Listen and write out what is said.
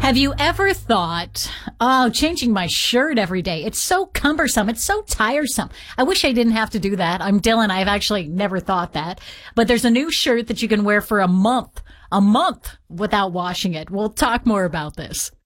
Have you ever thought, oh, changing my shirt every day, it's so cumbersome, it's so tiresome. I wish I didn't have to do that. I'm Dylan. I've actually never thought that. But there's a new shirt that you can wear for a month without washing it. We'll talk more about this.